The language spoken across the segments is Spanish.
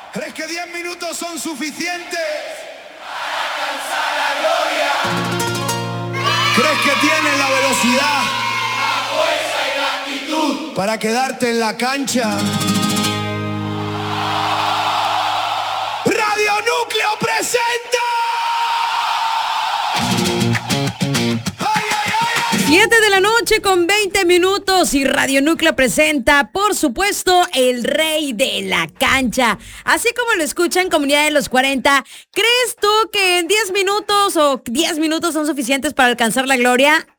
¿Crees que 10 minutos son suficientes para alcanzar la gloria? ¿Crees que tienes la velocidad, la fuerza y la actitud para quedarte en la cancha? Radio Núcleo presenta 7 de la noche con 20 minutos y Radio Núcleo presenta, por supuesto, el rey de la cancha. Así como lo escuchan, comunidad de los 40, ¿crees tú que en 10 minutos o 10 minutos son suficientes para alcanzar la gloria?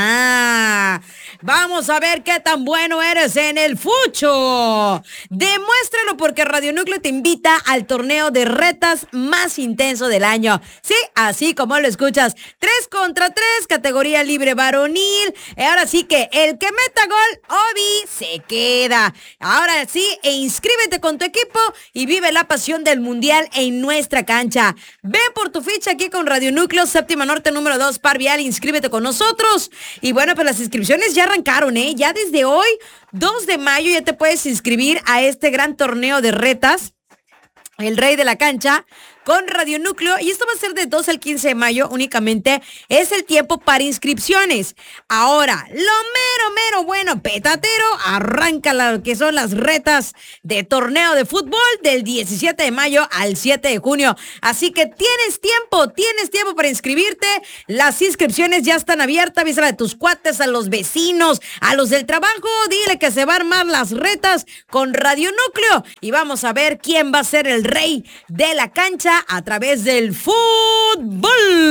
Vamos a ver qué tan bueno eres en el fucho. Demuéstralo porque Radio Núcleo te invita al torneo de retas más intenso del año. Sí, así como lo escuchas. 3 contra 3, categoría libre varonil. Ahora sí que el que meta gol, Obi, se queda. Ahora sí, inscríbete con tu equipo y vive la pasión del mundial en nuestra cancha. Ven por tu ficha aquí con Radio Núcleo, Séptima Norte, número 2, Par Vial. Inscríbete con nosotros. Y bueno, pues las inscripciones ya arrancaron, ¿eh? Ya desde hoy, 2 de mayo, ya te puedes inscribir a este gran torneo de retas, el rey de la cancha, con Radio Núcleo, y esto va a ser de 2 al 15 de mayo únicamente. Es el tiempo para inscripciones. Ahora, lo mero bueno, petatero, arranca lo que son las retas de torneo de fútbol del 17 de mayo al 7 de junio. Así que tienes tiempo para inscribirte. Las inscripciones ya están abiertas. Avísale a tus cuates, a los vecinos, a los del trabajo. Dile que se van a armar las retas con Radio Núcleo. Y vamos a ver quién va a ser el rey de la cancha a través del fútbol.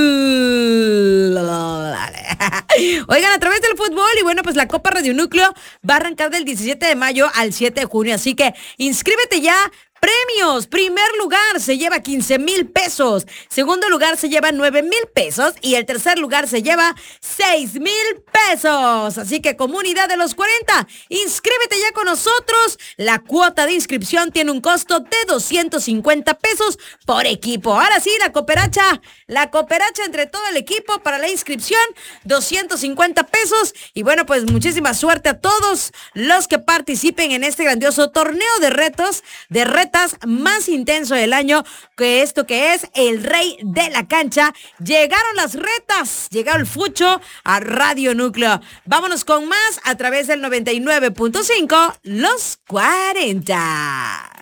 Oigan, a través del fútbol. Y bueno, pues la Copa Radio Núcleo va a arrancar del 17 de mayo al 7 de junio. Así que inscríbete ya. Premios: primer lugar se lleva 15,000 pesos, segundo lugar se lleva 9,000 pesos y el tercer lugar se lleva 6,000 pesos. Así que comunidad de los 40, inscríbete ya con nosotros. La cuota de inscripción tiene un costo de 250 pesos por equipo. Ahora sí, la cooperacha entre todo el equipo para la inscripción, 250 pesos. Y bueno, pues muchísima suerte a todos los que participen en este grandioso torneo de retas más intenso del año, que esto que es el rey de la cancha. Llegaron las retas, llegó el fucho a Radio Núcleo. Vámonos con más a través del 99.5, los 40.